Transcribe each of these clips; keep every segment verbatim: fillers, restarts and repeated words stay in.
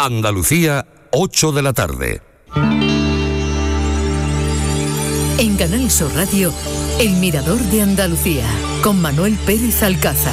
Andalucía, ocho de la tarde. En Canal Sur Radio, El Mirador de Andalucía, con Manuel Pérez Alcázar.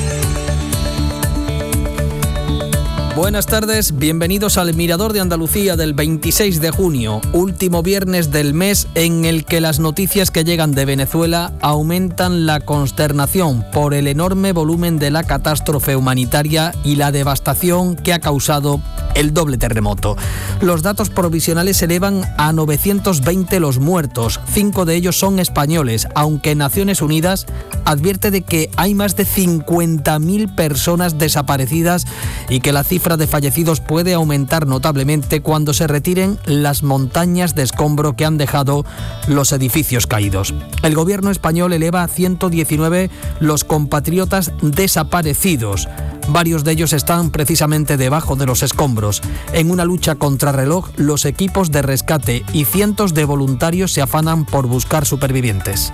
Buenas tardes, bienvenidos al Mirador de Andalucía del veintiséis de junio, último viernes del mes en el que las noticias que llegan de Venezuela aumentan la consternación por el enorme volumen de la catástrofe humanitaria y la devastación que ha causado el doble terremoto. Los datos provisionales elevan a novecientos veinte los muertos, cinco de ellos son españoles, aunque Naciones Unidas advierte de que hay más de cincuenta mil personas desaparecidas y que la cifra de fallecidos puede aumentar notablemente cuando se retiren las montañas de escombro que han dejado los edificios caídos. El gobierno español eleva a ciento diecinueve los compatriotas desaparecidos. Varios de ellos están precisamente debajo de los escombros. En una lucha contrarreloj, los equipos de rescate y cientos de voluntarios se afanan por buscar supervivientes.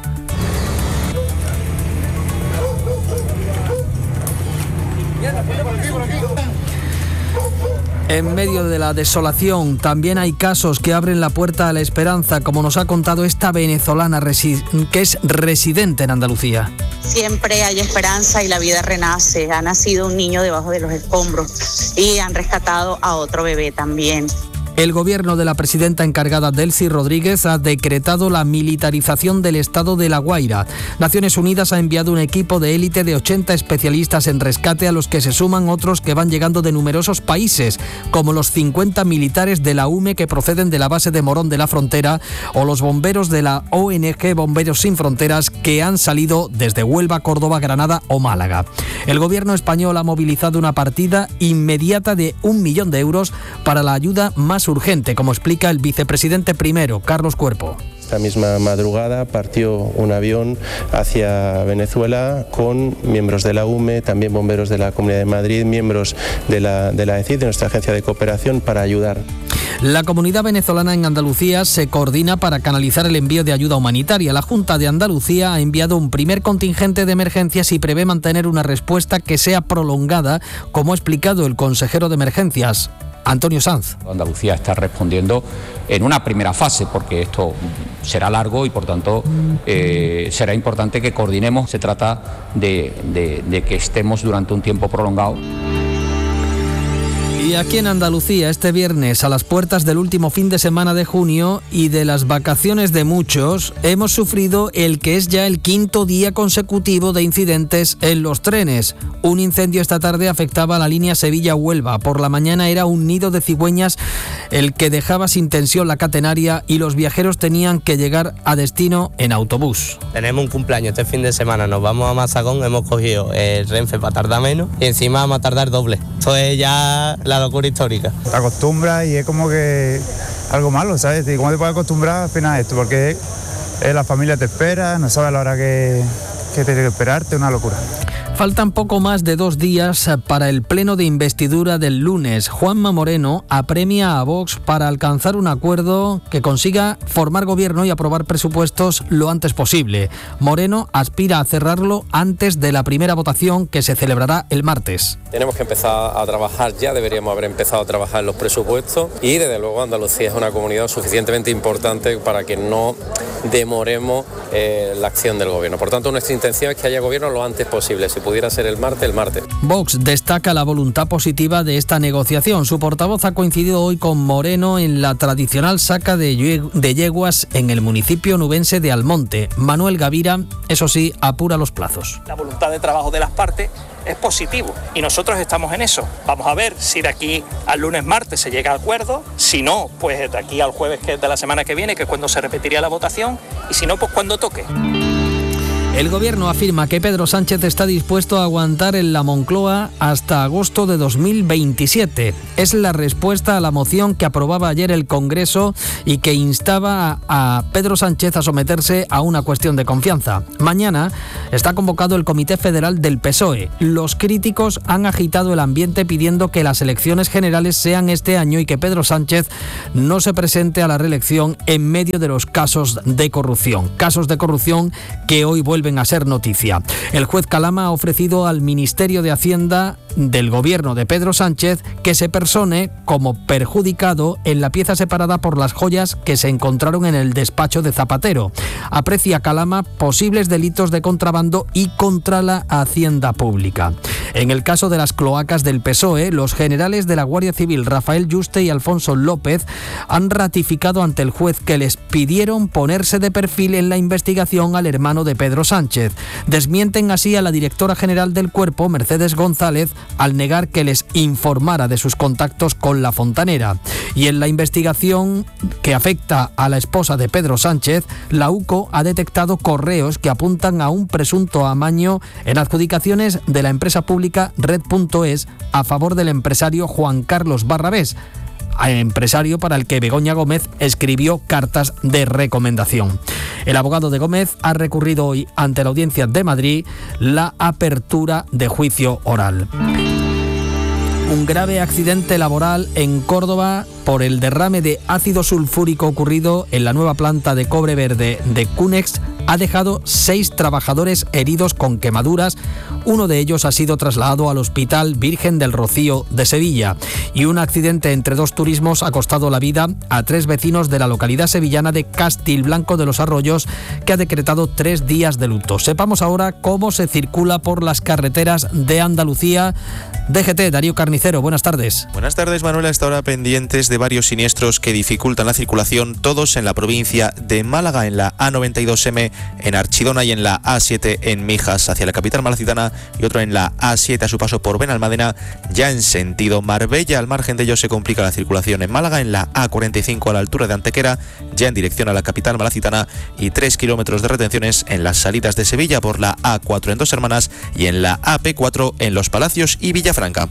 En medio de la desolación también hay casos que abren la puerta a la esperanza, como nos ha contado esta venezolana resi- que es residente en Andalucía. Siempre hay esperanza y la vida renace. Ha nacido un niño debajo de los escombros y han rescatado a otro bebé también. El gobierno de la presidenta encargada Delcy Rodríguez ha decretado la militarización del estado de La Guaira. Naciones Unidas ha enviado un equipo de élite de ochenta especialistas en rescate, a los que se suman otros que van llegando de numerosos países, como los cincuenta militares de la U M E que proceden de la base de Morón de la Frontera, o los bomberos de la O N G Bomberos Sin Fronteras, que han salido desde Huelva, Córdoba, Granada o Málaga. El gobierno español ha movilizado una partida inmediata de un millón de euros para la ayuda más urgente, como explica el vicepresidente primero, Carlos Cuerpo. Esta misma madrugada partió un avión hacia Venezuela con miembros de la U M E, también bomberos de la Comunidad de Madrid, miembros de la, de la E C I D, de nuestra agencia de cooperación, para ayudar. La comunidad venezolana en Andalucía se coordina para canalizar el envío de ayuda humanitaria. La Junta de Andalucía ha enviado un primer contingente de emergencias y prevé mantener una respuesta que sea prolongada, como ha explicado el consejero de Emergencias, Antonio Sanz. Andalucía está respondiendo en una primera fase, porque esto será largo y por tanto eh, será importante que coordinemos. Se trata de, de, de que estemos durante un tiempo prolongado. Y aquí en Andalucía, este viernes, a las puertas del último fin de semana de junio y de las vacaciones de muchos, hemos sufrido el que es ya el quinto día consecutivo de incidentes en los trenes. Un incendio esta tarde afectaba a la línea Sevilla-Huelva. Por la mañana era un nido de cigüeñas el que dejaba sin tensión la catenaria y los viajeros tenían que llegar a destino en autobús. Tenemos un cumpleaños este fin de semana, nos vamos a Mazagón, hemos cogido el Renfe para tardar menos y encima vamos a tardar doble. Esto es ya la locura histórica. Te acostumbras y es como que algo malo, ¿sabes? ¿Y cómo te puedes acostumbrar al final a esto? Porque eh, la familia te espera, no sabes a la hora que, que tiene que esperarte, una locura. Faltan poco más de dos días para el pleno de investidura del lunes. Juanma Moreno apremia a Vox para alcanzar un acuerdo que consiga formar gobierno y aprobar presupuestos lo antes posible. Moreno aspira a cerrarlo antes de la primera votación, que se celebrará el martes. Tenemos que empezar a trabajar ya, deberíamos haber empezado a trabajar en los presupuestos y desde luego Andalucía es una comunidad suficientemente importante para que no demoremos eh, la acción del gobierno. Por tanto, nuestra intención es que haya gobierno lo antes posible. Si pudiera ser el martes, el martes. Vox destaca la voluntad positiva de esta negociación. Su portavoz ha coincidido hoy con Moreno en la tradicional saca de, yegu- de yeguas en el municipio nubense de Almonte. Manuel Gavira, eso sí, apura los plazos. La voluntad de trabajo de las partes es positivo y nosotros estamos en eso. Vamos a ver si de aquí al lunes martes se llega a acuerdo, si no, pues de aquí al jueves que es de la semana que viene, que es cuando se repetiría la votación, y si no, pues cuando toque. El gobierno afirma que Pedro Sánchez está dispuesto a aguantar en la Moncloa hasta agosto de dos mil veintisiete. Es la respuesta a la moción que aprobaba ayer el Congreso y que instaba a Pedro Sánchez a someterse a una cuestión de confianza. Mañana está convocado el Comité Federal del P S O E. Los críticos han agitado el ambiente pidiendo que las elecciones generales sean este año y que Pedro Sánchez no se presente a la reelección en medio de los casos de corrupción. Casos de corrupción que hoy vuelven a ser noticia. El juez Calama ha ofrecido al Ministerio de Hacienda del gobierno de Pedro Sánchez que se persone como perjudicado en la pieza separada por las joyas que se encontraron en el despacho de Zapatero. Aprecia Calama posibles delitos de contrabando y contra la hacienda pública. En el caso de las cloacas del P S O E, los generales de la Guardia Civil Rafael Yuste y Alfonso López han ratificado ante el juez que les pidieron ponerse de perfil en la investigación al hermano de Pedro Sánchez. Desmienten así a la directora general del cuerpo, Mercedes González, al negar que les informara de sus contactos con la fontanera. Y en la investigación que afecta a la esposa de Pedro Sánchez, la U C O ha detectado correos que apuntan a un presunto amaño en adjudicaciones de la empresa pública Red punto es a favor del empresario Juan Carlos Barrabés, empresario para el que Begoña Gómez escribió cartas de recomendación. El abogado de Gómez ha recurrido hoy ante la Audiencia de Madrid la apertura de juicio oral. Un grave accidente laboral en Córdoba por el derrame de ácido sulfúrico ocurrido en la nueva planta de cobre verde de Cunex ha dejado seis trabajadores heridos con quemaduras. Uno de ellos ha sido trasladado al Hospital Virgen del Rocío de Sevilla. Y un accidente entre dos turismos ha costado la vida a tres vecinos de la localidad sevillana de Castilblanco de los Arroyos, que ha decretado tres días de luto. Sepamos ahora cómo se circula por las carreteras de Andalucía. D G T, Darío Carnicero, buenas tardes. Buenas tardes, Manuel. Hasta ahora pendientes de varios siniestros que dificultan la circulación, todos en la provincia de Málaga, en la A noventa y dos eme en Archidona y en la A siete en Mijas hacia la capital malacitana, y otro en la A siete a su paso por Benalmádena, ya en sentido Marbella. Al margen de ello se complica la circulación en Málaga, en la A cuarenta y cinco a la altura de Antequera, ya en dirección a la capital malacitana, y tres kilómetros de retenciones en las salidas de Sevilla por la A cuatro en Dos Hermanas y en la A P cuatro en Los Palacios y Villafranca.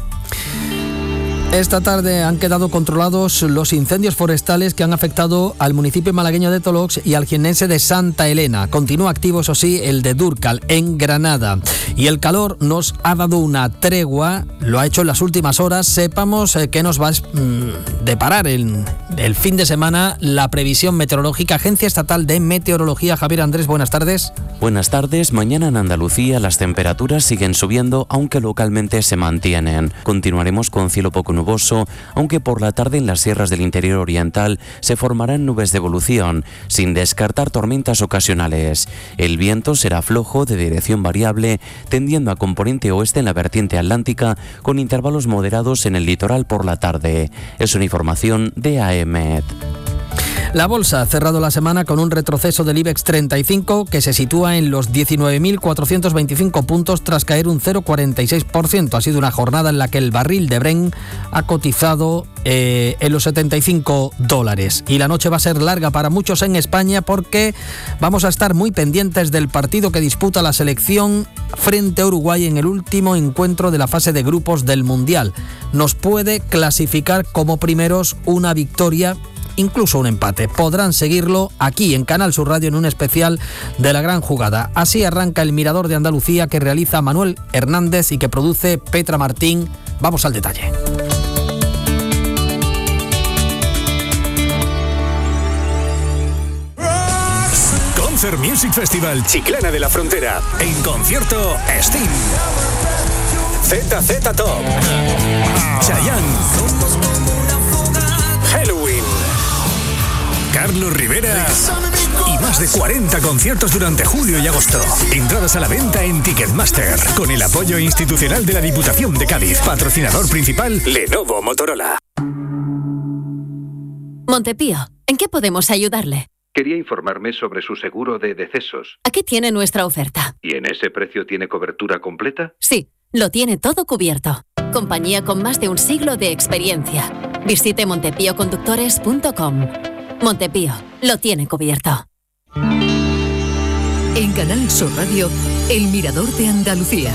Esta tarde han quedado controlados los incendios forestales que han afectado al municipio malagueño de Tolox y al jiennense de Santa Elena. Continúa activo, eso sí, el de Dúrcal, en Granada. Y el calor nos ha dado una tregua, lo ha hecho en las últimas horas. Sepamos eh, qué nos va a mm, deparar el, el fin de semana la previsión meteorológica. Agencia Estatal de Meteorología. Javier Andrés, buenas tardes. Buenas tardes. Mañana en Andalucía las temperaturas siguen subiendo, aunque localmente se mantienen. Continuaremos con cielo poco nuboso, aunque por la tarde en las sierras del interior oriental se formarán nubes de evolución, sin descartar tormentas ocasionales. El viento será flojo, de dirección variable, tendiendo a componente oeste en la vertiente atlántica, con intervalos moderados en el litoral por la tarde. Es una información de A E M E T. La bolsa ha cerrado la semana con un retroceso del IBEX treinta y cinco que se sitúa en los diecinueve mil cuatrocientos veinticinco puntos tras caer un cero coma cuarenta y seis por ciento. Ha sido una jornada en la que el barril de Brent ha cotizado eh, en los setenta y cinco dólares. Y la noche va a ser larga para muchos en España porque vamos a estar muy pendientes del partido que disputa la selección frente a Uruguay en el último encuentro de la fase de grupos del Mundial. Nos puede clasificar como primeros una victoria, incluso un empate. Podrán seguirlo aquí en Canal Sur Radio en un especial de la gran jugada. Así arranca el Mirador de Andalucía que realiza Manuel Hernández y que produce Petra Martín. Vamos al detalle. Concert Music Festival Chiclana de la Frontera. En concierto, Sting, Z Z Top, Chayanne, Halloween, Carlos Rivera y más de cuarenta conciertos durante julio y agosto. Entradas a la venta en Ticketmaster, con el apoyo institucional de la Diputación de Cádiz. Patrocinador principal, Lenovo Motorola. Montepío, ¿en qué podemos ayudarle? Quería informarme sobre su seguro de decesos. Aquí tiene nuestra oferta. ¿Y en ese precio tiene cobertura completa? Sí, lo tiene todo cubierto. Compañía con más de un siglo de experiencia. Visite montepío conductores punto com. Montepío, lo tiene cubierto. En Canal Sur Radio, El Mirador de Andalucía.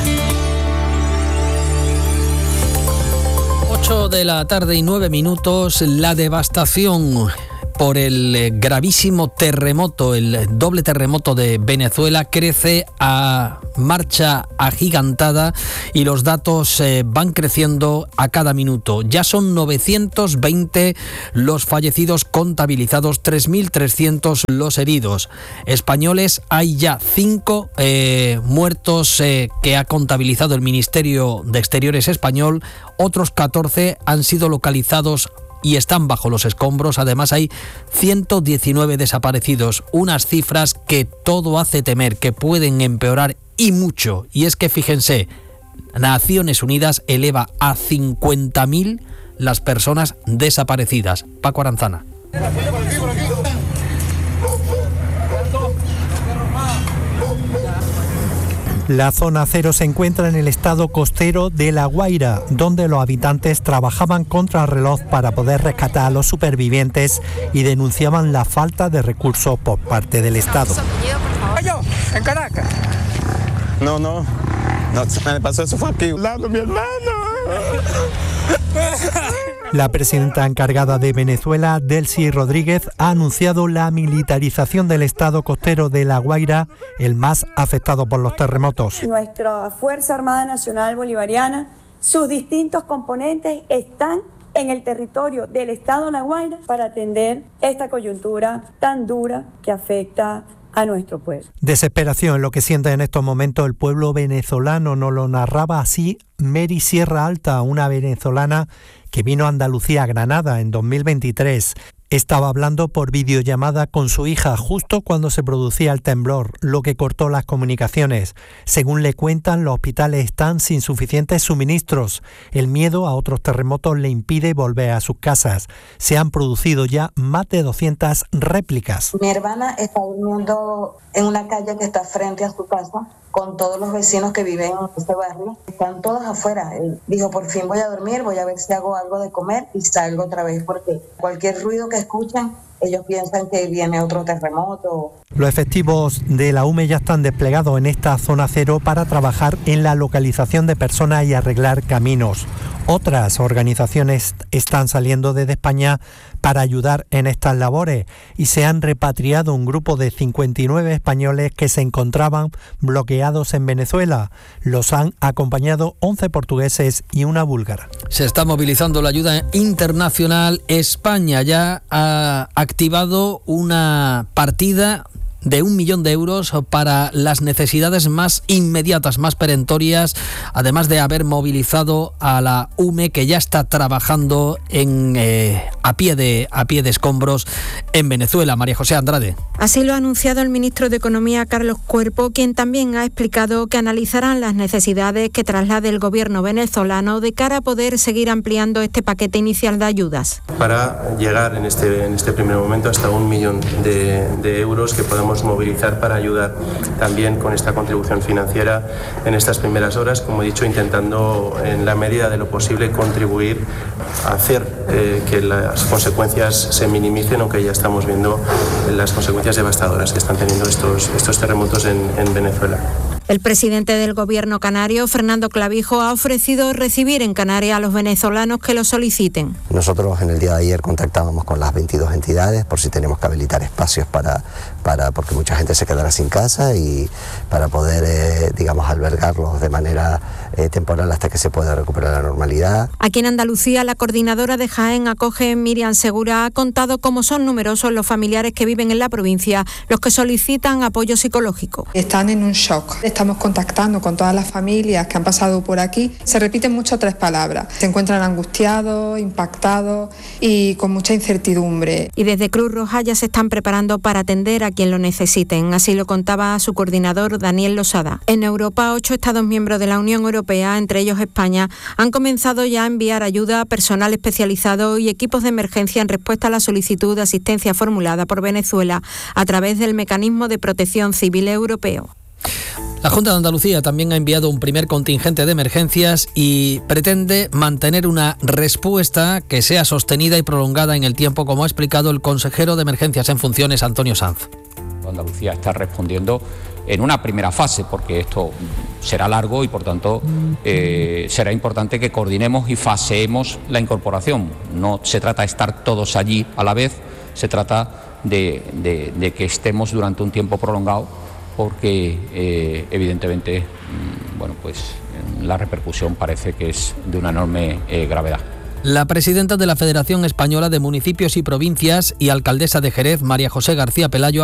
ocho de la tarde y nueve minutos. La devastación por el gravísimo terremoto, el doble terremoto de Venezuela, crece a marcha agigantada y los datos eh, van creciendo a cada minuto. Ya son novecientos veinte los fallecidos contabilizados, tres mil trescientos los heridos. Españoles, hay ya cinco eh, muertos eh, que ha contabilizado el Ministerio de Exteriores español, otros catorce han sido localizados y están bajo los escombros. Además hay ciento diecinueve desaparecidos, unas cifras que todo hace temer que pueden empeorar y mucho. Y es que fíjense, Naciones Unidas eleva a cincuenta mil las personas desaparecidas. Paco Aranzana. La zona cero se encuentra en el estado costero de La Guaira, donde los habitantes trabajaban contra el reloj para poder rescatar a los supervivientes y denunciaban la falta de recursos por parte del Estado. Yo, en Caracas. No, no, no, me pasó eso fue aquí, al lado de mi hermano. La presidenta encargada de Venezuela, Delcy Rodríguez, ha anunciado la militarización del estado costero de La Guaira, el más afectado por los terremotos. Nuestra Fuerza Armada Nacional Bolivariana, sus distintos componentes están en el territorio del estado de La Guaira para atender esta coyuntura tan dura que afecta a nuestro pueblo. Desesperación, lo que siente en estos momentos el pueblo venezolano. Nos lo narraba así Mary Sierra Alta, una venezolana que vino a Andalucía, a Granada, en dos mil veintitrés. Estaba hablando por videollamada con su hija justo cuando se producía el temblor, lo que cortó las comunicaciones. Según le cuentan, los hospitales están sin suficientes suministros. El miedo a otros terremotos le impide volver a sus casas. Se han producido ya más de doscientas réplicas. Mi hermana está durmiendo en una calle que está frente a su casa, con todos los vecinos que viven en este barrio. Están todos afuera. Él dijo, por fin voy a dormir, voy a ver si hago algo de comer y salgo otra vez, porque cualquier ruido que escuchan, ellos piensan que viene otro terremoto. Los efectivos de la U M E ya están desplegados en esta zona cero para trabajar en la localización de personas y arreglar caminos. Otras organizaciones están saliendo desde España para ayudar en estas labores y se han repatriado un grupo de cincuenta y nueve españoles que se encontraban bloqueados en Venezuela. Los han acompañado once portugueses y una búlgara. Se está movilizando la ayuda internacional. España ya ha activado una partida de un millón de euros para las necesidades más inmediatas, más perentorias, además de haber movilizado a la U M E, que ya está trabajando en eh, a pie de a pie de escombros en Venezuela. María José Andrade. Así lo ha anunciado el ministro de Economía, Carlos Cuerpo, quien también ha explicado que analizarán las necesidades que traslade el gobierno venezolano de cara a poder seguir ampliando este paquete inicial de ayudas. Para llegar en este, en este primer momento hasta un millón de, de euros que podemos movilizar para ayudar también con esta contribución financiera en estas primeras horas, como he dicho, intentando en la medida de lo posible contribuir a hacer eh, que las consecuencias se minimicen, aunque ya estamos viendo las consecuencias devastadoras que están teniendo estos, estos terremotos en, en Venezuela. El presidente del gobierno canario, Fernando Clavijo, ha ofrecido recibir en Canarias a los venezolanos que lo soliciten. Nosotros en el día de ayer contactábamos con las veintidós entidades por si tenemos que habilitar espacios para, para porque mucha gente se quedará sin casa y para poder, eh, digamos, albergarlos de manera eh, temporal hasta que se pueda recuperar la normalidad. Aquí en Andalucía, la coordinadora de Jaén Acoge, Miriam Segura, ha contado cómo son numerosos los familiares que viven en la provincia, los que solicitan apoyo psicológico. Están en un shock. Estamos contactando con todas las familias que han pasado por aquí. Se repiten mucho tres palabras. Se encuentran angustiados, impactados y con mucha incertidumbre. Y desde Cruz Roja ya se están preparando para atender a quien lo necesiten. Así lo contaba su coordinador, Daniel Losada. En Europa, ocho Estados miembros de la Unión Europea, entre ellos España, han comenzado ya a enviar ayuda a personal especializado y equipos de emergencia en respuesta a la solicitud de asistencia formulada por Venezuela a través del Mecanismo de Protección Civil Europeo. La Junta de Andalucía también ha enviado un primer contingente de emergencias y pretende mantener una respuesta que sea sostenida y prolongada en el tiempo, como ha explicado el consejero de Emergencias en funciones, Antonio Sanz. Andalucía está respondiendo en una primera fase, porque esto será largo y por tanto eh, será importante que coordinemos y faseemos la incorporación. No se trata de estar todos allí a la vez, se trata de, de, de que estemos durante un tiempo prolongado, porque eh, evidentemente bueno, pues la repercusión parece que es de una enorme eh, gravedad. La presidenta de la Federación Española de Municipios y Provincias y alcaldesa de Jerez, María José García Pelayo,